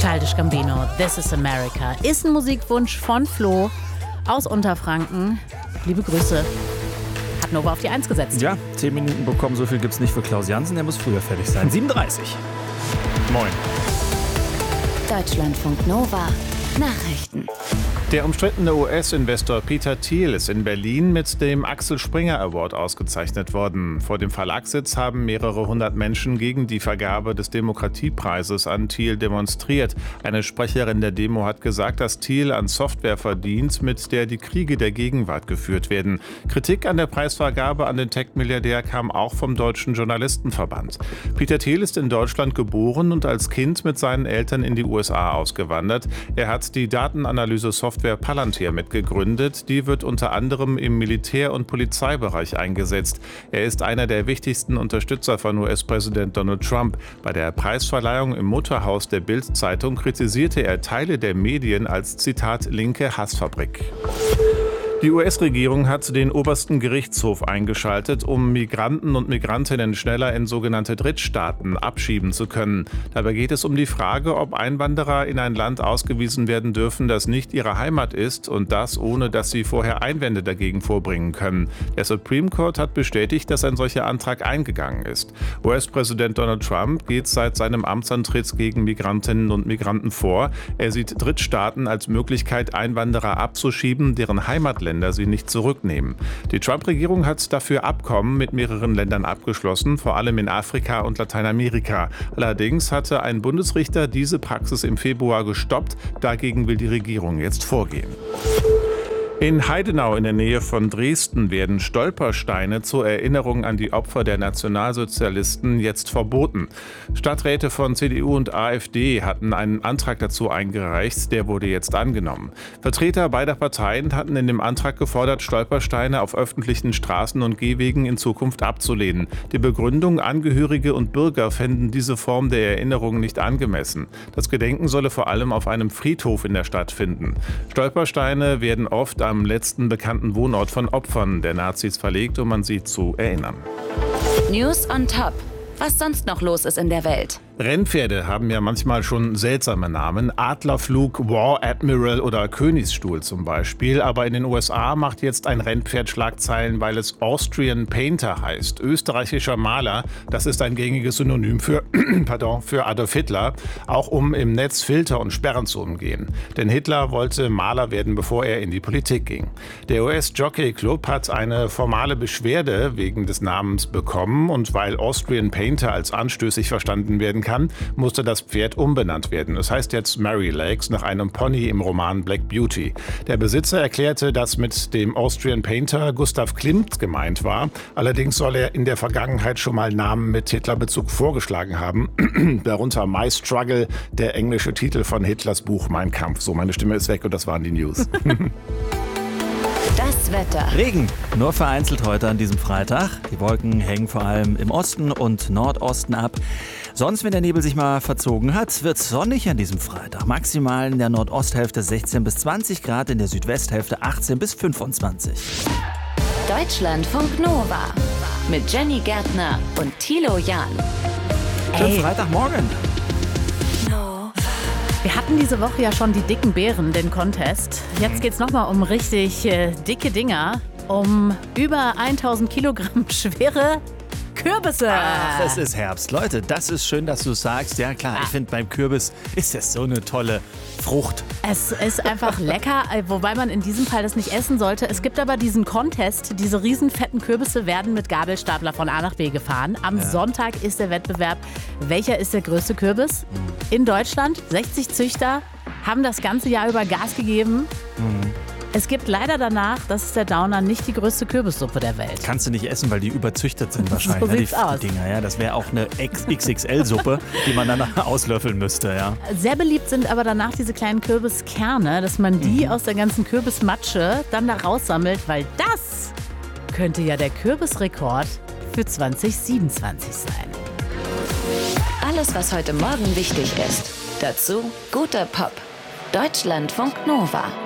Childish Gambino, This is America, ist ein Musikwunsch von Flo aus Unterfranken. Liebe Grüße. Hat Nova auf die 1 gesetzt. Ja, 10 Minuten bekommen, so viel gibt's nicht für Klaus Jansen, der muss früher fertig sein. 7:30. Moin. Deutschlandfunk Nova. Nachrichten. Der umstrittene US-Investor Peter Thiel ist in Berlin mit dem Axel Springer Award ausgezeichnet worden. Vor dem Verlagssitz haben mehrere hundert Menschen gegen die Vergabe des Demokratiepreises an Thiel demonstriert. Eine Sprecherin der Demo hat gesagt, dass Thiel an Software verdient, mit der die Kriege der Gegenwart geführt werden. Kritik an der Preisvergabe an den Tech-Milliardär kam auch vom Deutschen Journalistenverband. Peter Thiel ist in Deutschland geboren und als Kind mit seinen Eltern in die USA ausgewandert. Er hat die Datenanalyse-Software Palantir mitgegründet. Die wird unter anderem im Militär- und Polizeibereich eingesetzt. Er ist einer der wichtigsten Unterstützer von US-Präsident Donald Trump. Bei der Preisverleihung im Mutterhaus der Bild-Zeitung kritisierte er Teile der Medien als, Zitat, linke Hassfabrik. Die US-Regierung hat den obersten Gerichtshof eingeschaltet, um Migranten und Migrantinnen schneller in sogenannte Drittstaaten abschieben zu können. Dabei geht es um die Frage, ob Einwanderer in ein Land ausgewiesen werden dürfen, das nicht ihre Heimat ist, und das ohne, dass sie vorher Einwände dagegen vorbringen können. Der Supreme Court hat bestätigt, dass ein solcher Antrag eingegangen ist. US-Präsident Donald Trump geht seit seinem Amtsantritt gegen Migrantinnen und Migranten vor. Er sieht Drittstaaten als Möglichkeit, Einwanderer abzuschieben, deren Heimatländer sie nicht zurücknehmen. Die Trump-Regierung hat dafür Abkommen mit mehreren Ländern abgeschlossen, vor allem in Afrika und Lateinamerika. Allerdings hatte ein Bundesrichter diese Praxis im Februar gestoppt. Dagegen will die Regierung jetzt vorgehen. In Heidenau in der Nähe von Dresden werden Stolpersteine zur Erinnerung an die Opfer der Nationalsozialisten jetzt verboten. Stadträte von CDU und AfD hatten einen Antrag dazu eingereicht, der wurde jetzt angenommen. Vertreter beider Parteien hatten in dem Antrag gefordert, Stolpersteine auf öffentlichen Straßen und Gehwegen in Zukunft abzulehnen. Die Begründung, Angehörige und Bürger fänden diese Form der Erinnerung nicht angemessen. Das Gedenken solle vor allem auf einem Friedhof in der Stadt finden. Stolpersteine werden oft am letzten bekannten Wohnort von Opfern der Nazis verlegt, um an sie zu erinnern. News on Top. Was sonst noch los ist in der Welt? Rennpferde haben ja manchmal schon seltsame Namen. Adlerflug, War Admiral oder Königsstuhl zum Beispiel. Aber in den USA macht jetzt ein Rennpferd Schlagzeilen, weil es Austrian Painter heißt. Österreichischer Maler, das ist ein gängiges Synonym für, für Adolf Hitler. Auch um im Netz Filter und Sperren zu umgehen. Denn Hitler wollte Maler werden, bevor er in die Politik ging. Der US-Jockey Club hat eine formale Beschwerde wegen des Namens bekommen. Und weil Austrian Painter als anstößig verstanden werden kann, musste das Pferd umbenannt werden. Es heißt jetzt Mary Lakes, nach einem Pony im Roman Black Beauty. Der Besitzer erklärte, dass mit dem Austrian Painter Gustav Klimt gemeint war. Allerdings soll er in der Vergangenheit schon mal Namen mit Hitlerbezug vorgeschlagen haben. Darunter My Struggle, der englische Titel von Hitlers Buch Mein Kampf. So, meine Stimme ist weg und das waren die News. Das Wetter. Regen, nur vereinzelt heute an diesem Freitag. Die Wolken hängen vor allem im Osten und Nordosten ab. Sonst, wenn der Nebel sich mal verzogen hat, wird es sonnig an diesem Freitag. Maximal in der Nordosthälfte 16 bis 20 Grad, in der Südwesthälfte 18 bis 25. Deutschlandfunk Nova. Mit Jenny Gärtner und Thilo Jahn. Schönen Freitagmorgen. Wir hatten diese Woche ja schon die dicken Beeren, den Contest. Jetzt geht's nochmal um richtig dicke Dinger. Um über 1000 Kilogramm schwere Kürbisse. Ach, es ist Herbst. Leute, das ist schön, dass du es sagst. Ja klar, ich finde, beim Kürbis ist das so eine tolle Frucht. Es ist einfach lecker, wobei man in diesem Fall das nicht essen sollte. Es gibt aber diesen Contest. Diese riesen fetten Kürbisse werden mit Gabelstapler von A nach B gefahren. Am Sonntag ist der Wettbewerb. Welcher ist der größte Kürbis? In Deutschland, 60 Züchter haben das ganze Jahr über Gas gegeben. Es gibt leider danach, das ist der Downer, nicht die größte Kürbissuppe der Welt. Kannst du nicht essen, weil die überzüchtet sind wahrscheinlich. So sieht's aus. Die Dinger, ja. Das wäre auch eine XXL-Suppe, die man dann auslöffeln müsste. Ja. Sehr beliebt sind aber danach diese kleinen Kürbiskerne, dass man die aus der ganzen Kürbismatsche dann da raussammelt, weil das könnte ja der Kürbisrekord für 2027 sein. Alles, was heute Morgen wichtig ist. Dazu guter Pop. Deutschlandfunk Nova.